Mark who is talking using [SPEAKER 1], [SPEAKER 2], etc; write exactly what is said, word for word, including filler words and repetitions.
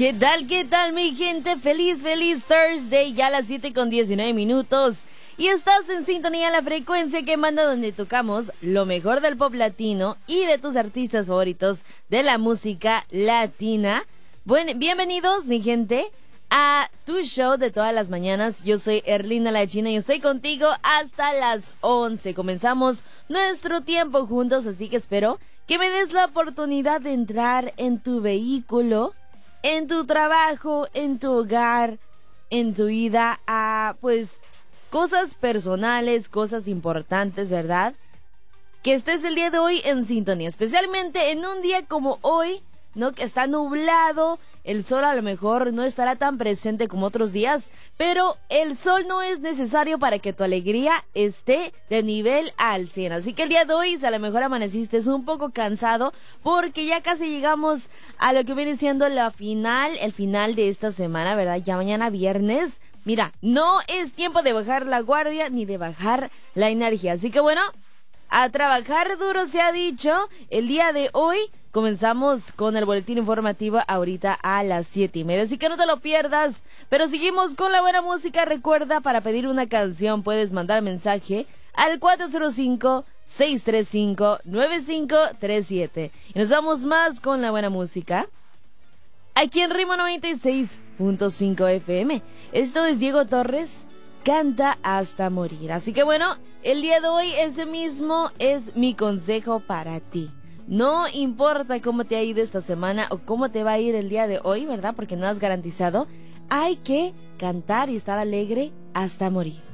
[SPEAKER 1] ¿Qué tal, qué tal, mi gente? Feliz, feliz Thursday, ya a las siete con diecinueve minutos. Y estás en sintonía a la frecuencia que manda, donde tocamos lo mejor del pop latino y de tus artistas favoritos de la música latina. Bueno, bienvenidos, mi gente, a tu show de todas las mañanas. Yo soy Erlinda la China y estoy contigo hasta las once. Comenzamos nuestro tiempo juntos, así que espero que me des la oportunidad de entrar en tu vehículo, en tu trabajo, en tu hogar, en tu ida a, pues, cosas personales, cosas importantes, ¿verdad? Que estés el día de hoy en sintonía, especialmente en un día como hoy, ¿no? Que está nublado, el sol a lo mejor no estará tan presente como otros días, pero el sol no es necesario para que tu alegría esté de nivel al cien. Así que el día de hoy, si a lo mejor amaneciste un poco cansado, porque ya casi llegamos a lo que viene siendo la final, el final de esta semana, ¿verdad? Ya mañana viernes. Mira, no es tiempo de bajar la guardia ni de bajar la energía. Así que bueno, a trabajar duro se ha dicho. El día de hoy comenzamos con el boletín informativo ahorita a las siete y media, así que no te lo pierdas. Pero seguimos con la buena música. Recuerda, para pedir una canción puedes mandar mensaje al cuatro cero cinco, seis tres cinco, nueve cinco tres siete. Y nos vamos más con la buena música aquí en Ritmo noventa y seis punto cinco F M. Esto es Diego Torres, Canta hasta morir. Así que bueno, el día de hoy ese mismo es mi consejo para ti. No importa cómo te ha ido esta semana o cómo te va a ir el día de hoy, ¿verdad? Porque no has garantizado. Hay que cantar y estar alegre hasta morir.